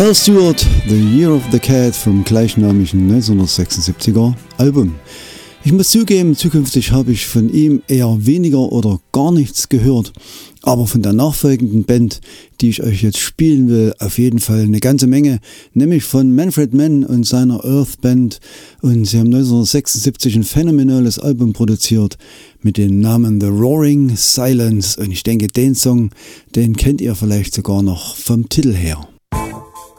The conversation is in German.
Al Stewart, The Year of the Cat vom gleichnamigen 1976er Album. Ich muss zugeben, zukünftig habe ich von ihm eher weniger oder gar nichts gehört, aber von der nachfolgenden Band, die ich euch jetzt spielen will, auf jeden Fall eine ganze Menge, nämlich von Manfred Mann und seiner Earth Band, und sie haben 1976 ein phänomenales Album produziert mit dem Namen The Roaring Silence, und ich denke, den Song, den kennt ihr vielleicht sogar noch vom Titel her.